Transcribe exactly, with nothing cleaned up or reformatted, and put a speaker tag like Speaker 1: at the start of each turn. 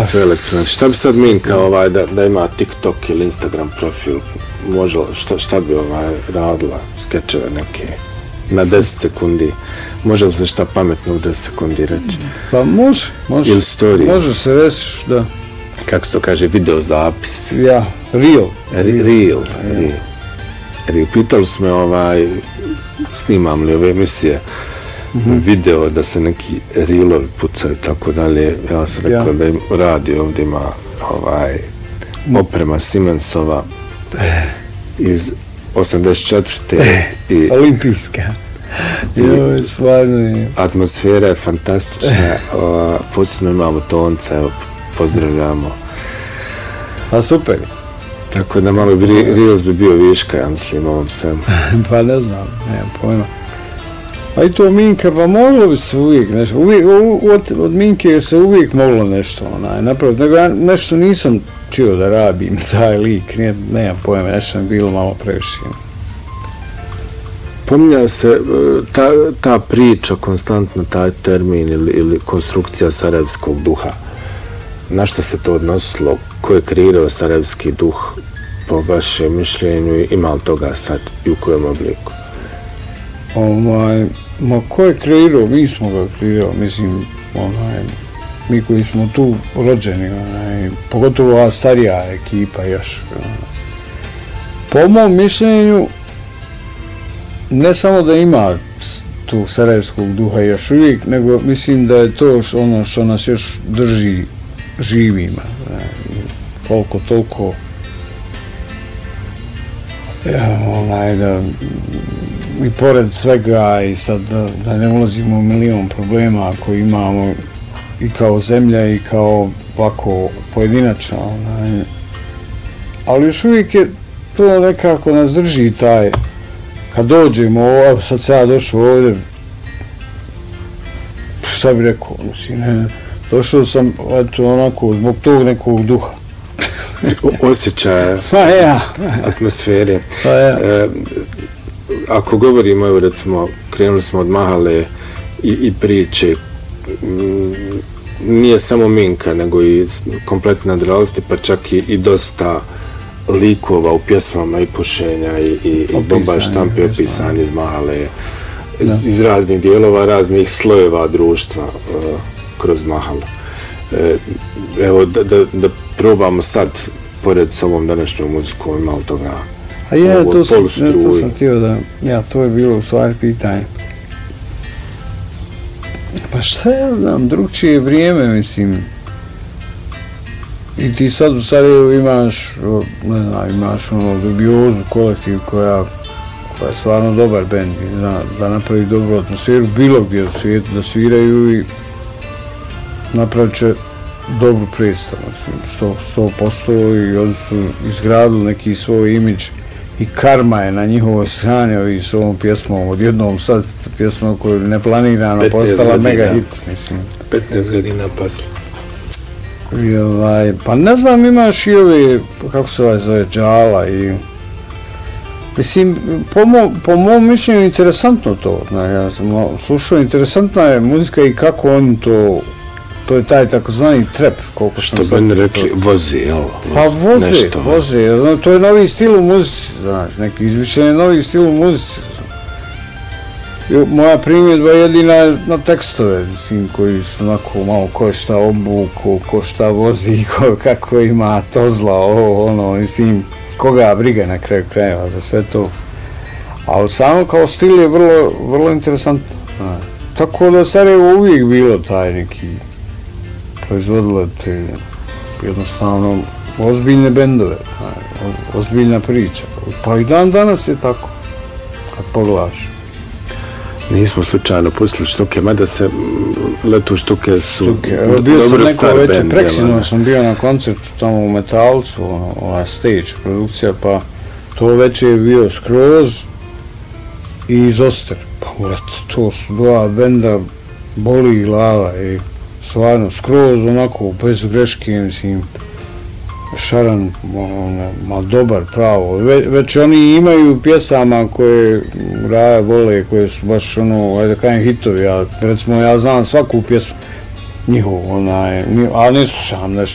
Speaker 1: sve elektronski. Šta bi sad Minka ovaj, da, da ima TikTok ili Instagram profil? Može, šta, šta bi ovaj radila? Skečeve neke na deset sekundi. Može li se šta pametno u deset sekundi reći?
Speaker 2: Pa može, može.
Speaker 1: Ili story?
Speaker 2: Može se reći, da.
Speaker 1: Kako se to kaže, video zapis?
Speaker 2: Ja, real.
Speaker 1: Real. Real. Real. Real. Pitali smo ovaj, snimam li ove emisije, mm-hmm. video da se neki reelovi pucaju i tako dalje. Ja sam rekao ja. da im radi ovdje ima ovaj, oprema Siemensova iz osamdeset četvrte i
Speaker 2: olimpijska. Joj, stvarno je.
Speaker 1: Atmosfera je fantastična. Posebno imamo tonca, evo, pozdravljamo.
Speaker 2: A super.
Speaker 1: Tako da malo bi Reels bi bio viška, ja mislim, ovom svemu.
Speaker 2: Pa ne znam, nemam pojma. A i to Minka, pa moglo bi se uvijek nešto, uvijek, od, od Minke se uvijek moglo nešto onaj, napraviti, nego ja nešto nisam htio da rabim, taj lik, ne, nemam pojma, nešto mi bilo malo previše.
Speaker 1: Pominjao se ta, ta priča, konstantno taj termin ili, ili konstrukcija sarajevskog duha. Na šta se to odnosilo? Ko je kreirao sarajevski duh po vašem mišljenju? Ima li toga sad i u kojem obliku?
Speaker 2: Ovaj, ma ko je kreirao? Mi smo ga kreirao, mislim, onaj, mi koji smo tu rođeni, onaj, pogotovo ova starija ekipa još. Onaj. Po mom mišljenju, ne samo da ima tu sarajevskog duha još uvijek, nego mislim da je to ono što nas još drži živima. Koliko toliko ja, onaj, da i pored svega i sad da, da ne ulazimo u milion problema koji imamo i kao zemlja i kao ovako pojedinačno. Onaj. Ali još uvijek je to nekako nas drži taj. Kad dođemo ovo, sad se ja došao ovdje, šta bi rekao, mislim, ne, došao sam, eto, onako, zbog tog nekog duha.
Speaker 1: Osjećaja,
Speaker 2: pa ja.
Speaker 1: atmosfere.
Speaker 2: Pa ja.
Speaker 1: E, ako govorimo, evo recimo, krenuli smo od Mahale i, i priče, m, nije samo Minka, nego i kompletna Adralsti, pa čak i, i dosta likova u pjesmama i pušenja i, i, i bomba štampe opisani iz Mahale, iz, iz raznih dijelova, raznih slojeva društva uh, kroz Mahalu. E, evo, da, da, da probamo sad, pored s ovom današnjom muzikom, imali toga.
Speaker 2: A je, to sam, ne, to sam htio da, ja, to je bilo u stvari pitanje. Pa šta ja znam, drugčije vrijeme, mislim. I ti sad u Sarajevu imaš, ne znam, imaš ono Dubiozu, kolektiv koja, koja je stvarno dobar bend, da, da napravi dobru atmosferu, bilo gdje u svijetu da sviraju i napravit će dobru predstavu, sto posto i oni su izgradili neki svoj imidž i Karma je na njihovoj strani ovi s ovom pjesmom, odjednom sad pjesmom koju je neplanirano postala mega hit, mislim.
Speaker 1: petnaest godina posle.
Speaker 2: I ovaj, pa ne znam, imaš i ove, kako se ovaj zove, Džala i... Mislim, po, mo, po mom mišljenju interesantno to, znači, ja sam slušao, interesantna je muzika i kako oni to... To je taj takozvani trap, koliko
Speaker 1: što bi oni rekli, vozi, jel?
Speaker 2: Pa voze, nešto, voze, voze. To je novi stil u muzici, znaš, neki izmišljen je novi stil u muzici. Moja primjedba je jedina na tekstove, mislim, koji su onako malo ko šta obuku, ko šta vozi, ko, kako ima tozla, ovo, ono, mislim, koga briga na kraju krajeva za sve to. Ali samo kao stil je vrlo, vrlo interesantno. Znaš. Tako da Sarajevo uvijek bilo taj neki proizvodilo te jednostavno ozbiljne bendove, ozbiljna priča. Pa i dan danas je tako, kad pogledaš.
Speaker 1: Nismo slučajno pustili Štuke, mada se letu Štuke su
Speaker 2: Štuke. Evo, bio sam neko veće, preksino sam bio na koncertu tamo u Metalcu, ova stage produkcija, pa to veće je bio Skroz i Zoster. Pa eto, to su dva benda, boli glava i stvarno, Skroz onako, bez greške, mislim, šaran, ono, ma dobar, pravo. Ve, već oni imaju pjesama koje raja vole, koje su baš, ono, ajde kajem hitovi, ja, recimo, ja znam svaku pjesmu njihovu, onaj, a ne slušam nešto,